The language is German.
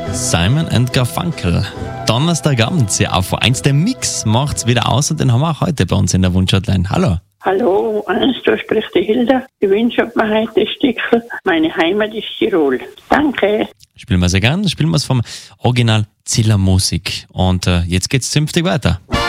Simon and Garfunkel. Donnerstagabend, ja, auf 1 der Mix macht's wieder aus und den haben wir auch heute bei uns in der Wunschhotline. Hallo. Hallo, da spricht die Hilda. Ich wünsche mir heute ein Stückchen. Meine Heimat ist Tirol. Danke. Spielen wir sehr gern. Spielen wir es vom Original Ziller Musik. Und jetzt geht's zünftig weiter.